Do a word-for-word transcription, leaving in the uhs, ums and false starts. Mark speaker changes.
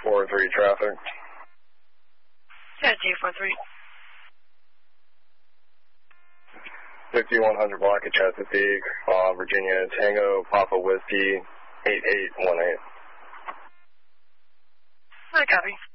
Speaker 1: four three traffic.
Speaker 2: Yeah, G four three.
Speaker 1: fifty-one hundred block of Chesapeake, uh, Virginia, Tango, Papa Whiskey, eight eight one eight.
Speaker 2: I copy.